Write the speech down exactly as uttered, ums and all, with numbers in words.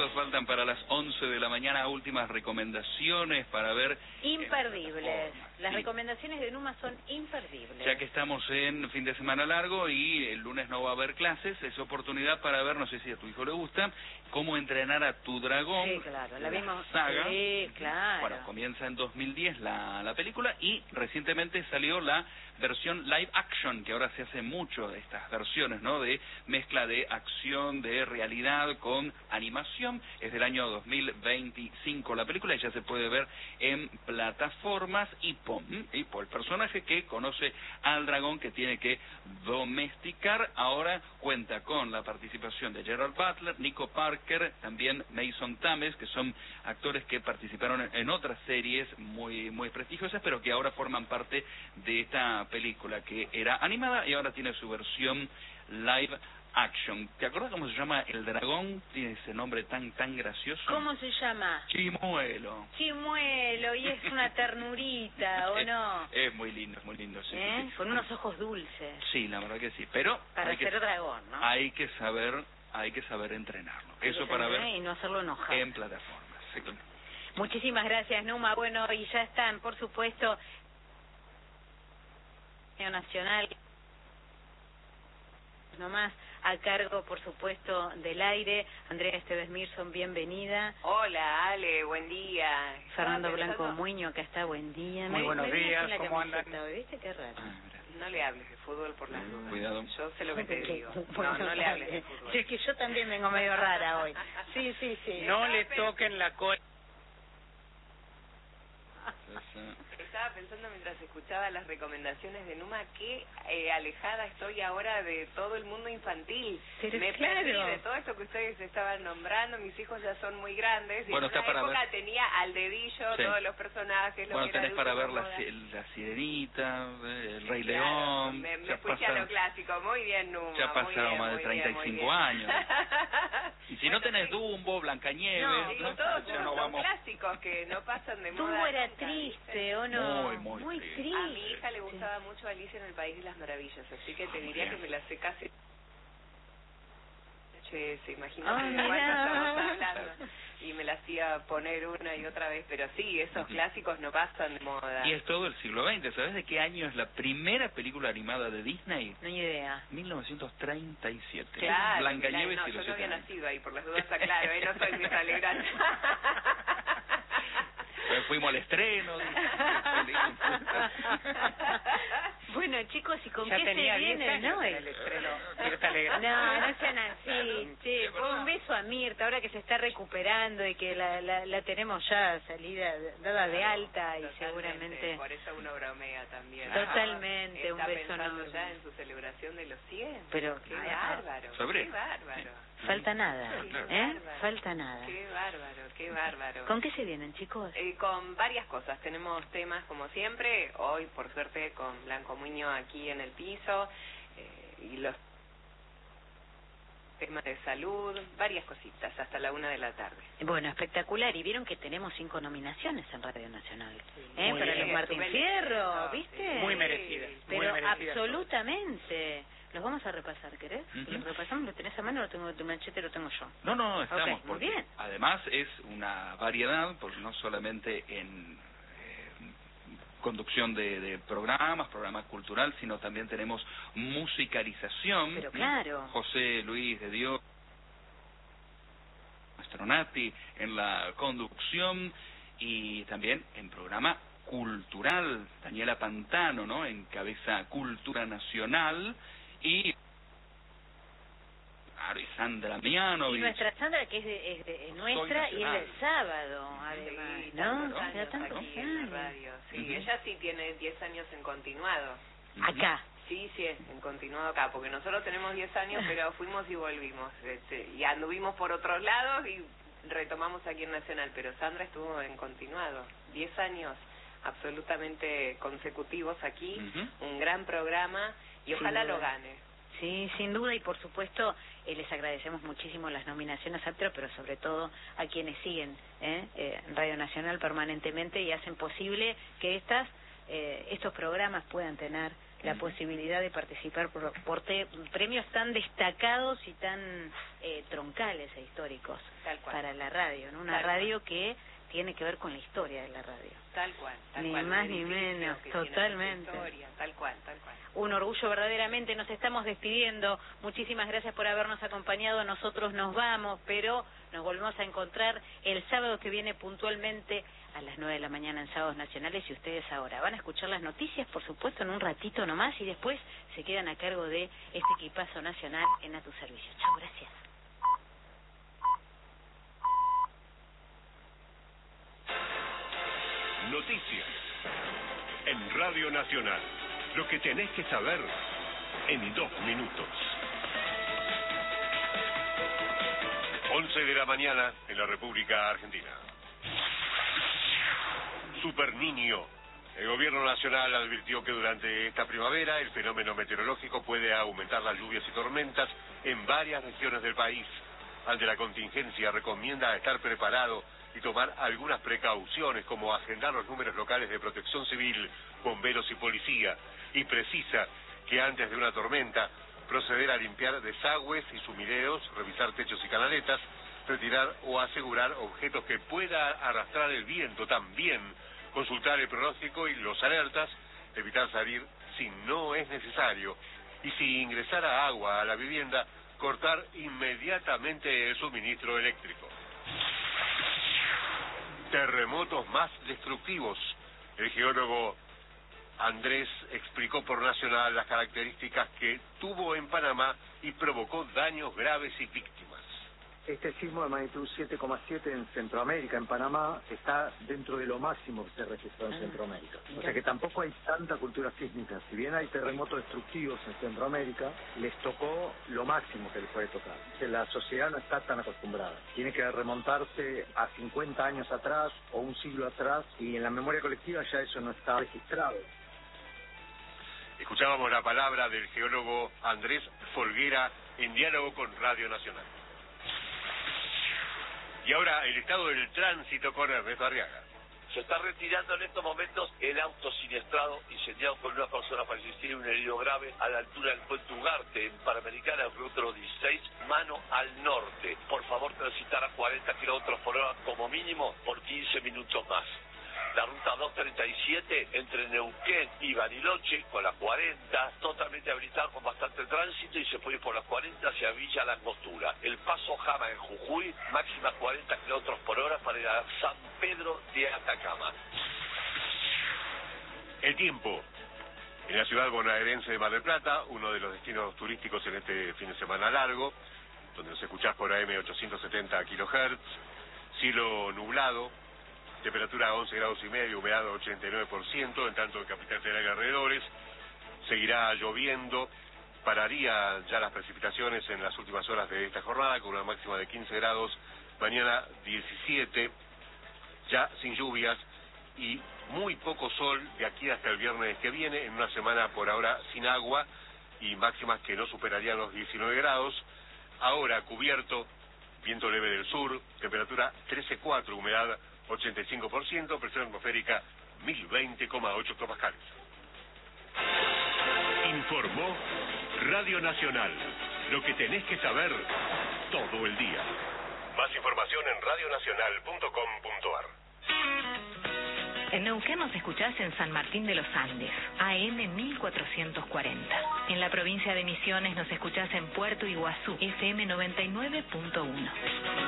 minutos faltan para las once de la mañana. Últimas recomendaciones para ver... Imperdibles. Las sí. recomendaciones de Numa son imperdibles. Ya que estamos en fin de semana largo y el lunes no va a haber clases, es oportunidad para ver, no sé si a tu hijo le gusta, Cómo entrenar a tu dragón. Sí, claro, la vimos. Saga. Sí, claro. Bueno, comienza en dos mil diez la, la película y recientemente salió la versión live action, que ahora se hace mucho de estas versiones, ¿no? De mezcla de acción, de realidad con animación. Es del año dos mil veinticinco la película y ya se puede ver en plataformas. Hippo, Hippo, el personaje que conoce al dragón que tiene que domesticar, ahora cuenta con la participación de Gerard Butler, Nico Parker, también Mason Thames, que son actores que participaron en otras series muy muy prestigiosas, pero que ahora forman parte de esta película que era animada y ahora tiene su versión live action. ¿Te acuerdas cómo se llama el dragón? Tiene ese nombre tan tan gracioso. ¿Cómo se llama? Chimuelo. Chimuelo, y es una ternurita, ¿o no? Es, es muy lindo, es muy lindo, sí, ¿Eh? sí, sí. Con unos ojos dulces. Sí, la verdad que sí, pero... Para hay ser que, dragón, ¿no? Hay que saber, hay que saber entrenarlo. Hay Eso que para ver... Y no hacerlo enojar. En plataformas, sí. Muchísimas gracias, Numa. Bueno, y ya están, por supuesto, nacional, nomás a cargo, por supuesto, del aire. Andrea Esteves Mirson, bienvenida. Hola, Ale, buen día. Fernando Estaba Blanco pensando... Muño, acá está, buen día. Muy me, buenos me días, la ¿cómo andan? hoy, ¿viste? Qué raro. Ah, mira. No le hables de fútbol por las dudas. Cuidado. Yo sé lo que te digo. Bueno, No, no le hables de fútbol. Sí, es que yo también vengo medio rara hoy. Sí, sí, sí. No le toquen la cola. Estaba pensando mientras escuchaba las recomendaciones de Numa que eh, alejada estoy ahora de todo el mundo infantil. Pero Me claro. perdí de todo esto que ustedes estaban nombrando. Mis hijos ya son muy grandes. Y Bueno, en una está para época ver. tenía al dedillo Sí. todos los personajes. Lo Bueno, que era tenés de para ver última la, moda. si- la Sirenita, el Rey Claro, León. me, me ya fui a pasaron- lo clásico. Muy bien, Numa. Ya muy pasaron bien, más de muy treinta y bien, muy cinco bien. años. Y si no Bueno, tenés sí. Dumbo, Blancanieves, No, digo, ¿no? todos Ya son, no son vamos. clásicos que no pasan de moda. Dumbo era nunca, triste, ¿viste? ¿o no? Muy, muy triste. triste. A mi hija le gustaba mucho Alicia en el País de las Maravillas, así que te Ah, diría bien. que me la sé casi. Che, se imagina Ah, de mirá. cuánto estamos hablando. Y me la hacía poner una y otra vez, pero sí, esos Ujú. clásicos no pasan de moda. Y es todo el siglo veinte. ¿Sabes de qué año es la primera película animada de Disney? No hay idea. mil novecientos treinta y siete. Claro, Blancanieves mirá, no, y yo los no siete había años. nacido ahí, por las dudas aclaro, ¿eh? No soy Miss Alegrán. Pues fuimos al estreno. Bueno, chicos, ¿y con Ya qué tenía se diez viene, años no? en el estreno. Mirta Legrand. No, no sean así. Che, Es verdad. un beso a Mirta, ahora que se está recuperando y que la, la, la tenemos ya salida, dada de alta y Totalmente, seguramente... por eso uno bromea también. Totalmente, un Está beso pensando enorme. ya en su celebración de los cien. Pero Qué ah, bárbaro, Sobre. qué bárbaro. falta nada, Sí, ¿eh? bárbaro. Falta nada. Qué bárbaro, qué bárbaro. ¿Con qué se vienen, chicos? Eh, con varias cosas. Tenemos temas como siempre. Hoy, por suerte, con Blanco Muño aquí en el piso. Eh, y los temas de salud. Varias cositas hasta la una de la tarde. Bueno, espectacular. Y vieron que tenemos cinco nominaciones en Radio Nacional. ¿Eh? Muy Para bien. los Martín Estuve Fierro, leyendo, ¿viste? sí. Muy merecidas. muy Pero merecidas. absolutamente. Los vamos a repasar, ¿querés? Ujú. Los repasamos, lo tenés a mano, lo tengo, tu manchete lo tengo yo. No, no, estamos. Ok, muy porque bien. Además es una variedad, porque no solamente en eh, conducción de, de programas, programa cultural, sino también tenemos musicalización. Pero claro. José Luis de Dios, Astronati en la conducción y también en programa cultural. Daniela Pantano, ¿no? Encabeza Cultura Nacional y... Claro, y Sandra Y Mianovich. nuestra Sandra, que es, de, es, de- es nuestra, y es nacional. del sábado, además, Sí, ¿no? tantos Ya años tantos aquí en años. la radio. Sí, Ujú. ella sí tiene diez años en continuado. Ujú. Acá. Sí, sí, en continuado acá, porque nosotros tenemos diez años, pero fuimos y volvimos. Este, y anduvimos por otros lados y retomamos aquí en Nacional, pero Sandra estuvo en continuado. diez años absolutamente consecutivos aquí, Ujú. un gran programa y Sin ojalá duda. lo gane. Sí, sin duda, y por supuesto eh, les agradecemos muchísimo las nominaciones a pero sobre todo a quienes siguen ¿eh? Eh, Radio Nacional permanentemente y hacen posible que estas eh, estos programas puedan tener la posibilidad de participar por, por te, premios tan destacados y tan eh, troncados. musicales e históricos Tal cual. para la radio, ¿no? Una Tal radio cual. que tiene que ver con la historia de la radio. Tal cual, tal Ni cual. más Un ni edificio menos, que tiene totalmente. mucha historia, tal cual, tal cual. Un orgullo verdaderamente. Nos estamos despidiendo. Muchísimas gracias por habernos acompañado. Nosotros nos vamos, pero nos volvemos a encontrar el sábado que viene puntualmente a las nueve de la mañana en Sábados Nacionales. Y ustedes ahora van a escuchar las noticias, por supuesto, en un ratito nomás, y después se quedan a cargo de este equipazo nacional en A Tu Servicio. Chao, gracias. Noticias en Radio Nacional. Lo que tenés que saber en dos minutos. once de la mañana en la República Argentina. Super Niño. El gobierno nacional advirtió que durante esta primavera el fenómeno meteorológico puede aumentar las lluvias y tormentas en varias regiones del país. Ante la contingencia recomienda estar preparado y tomar algunas precauciones, como agendar los números locales de protección civil, bomberos y policía, y precisa que antes de una tormenta proceder a limpiar desagües y sumideros, revisar techos y canaletas, retirar o asegurar objetos que pueda arrastrar el viento, también consultar el pronóstico y los alertas, evitar salir si no es necesario, y si ingresara agua a la vivienda, cortar inmediatamente el suministro eléctrico. Terremotos más destructivos. El geólogo Andrés explicó por Nacional las características que tuvo en Panamá y provocó daños graves y víctimas. Este sismo de magnitud siete coma siete en Centroamérica, en Panamá, está dentro de lo máximo que se registró en Centroamérica. O sea que tampoco hay tanta cultura sísmica. Si bien hay terremotos destructivos en Centroamérica, les tocó lo máximo que les puede tocar. Que la sociedad no está tan acostumbrada. Tiene que remontarse a cincuenta años atrás o un siglo atrás, y en la memoria colectiva ya eso no está registrado. Escuchábamos la palabra del geólogo Andrés Folguera en diálogo con Radio Nacional. Y ahora el estado del tránsito con Ernesto Arriaga. Se está retirando en estos momentos el auto siniestrado incendiado por una persona fallecida y un herido grave a la altura del puente Ugarte, en Panamericana, kilómetro dieciséis, mano al norte. Por favor, transitar a cuarenta kilómetros por hora como mínimo por quince minutos más. La ruta doscientos treinta y siete entre Neuquén y Bariloche con la cuarenta, totalmente habilitada con bastante tránsito, y se puede ir por la cuarenta hacia Villa La Angostura. El Paso Jama en Jujuy, máxima cuarenta kilómetros por hora para ir a San Pedro de Atacama. El tiempo. En la ciudad bonaerense de Mar del Plata, uno de los destinos turísticos en este fin de semana largo, donde nos escuchás por A M ochocientos setenta kilohertz, cielo nublado, temperatura once grados y medio, humedad ochenta y nueve por ciento, en tanto en Capital Federal y alrededores seguirá lloviendo, pararía ya las precipitaciones en las últimas horas de esta jornada, con una máxima de quince grados, mañana diecisiete, ya sin lluvias y muy poco sol de aquí hasta el viernes que viene, en una semana por ahora sin agua y máximas que no superarían los diecinueve grados, ahora cubierto, viento leve del sur, temperatura trece coma cuatro, humedad ochenta y cinco por ciento, presión atmosférica mil veinte coma ocho hectopascales. Informó Radio Nacional. Lo que tenés que saber todo el día. Más información en radionacional punto com punto ar. En Neuquén nos escuchás en San Martín de los Andes, A M mil cuatrocientos cuarenta. En la provincia de Misiones nos escuchás en Puerto Iguazú, F M noventa y nueve punto uno.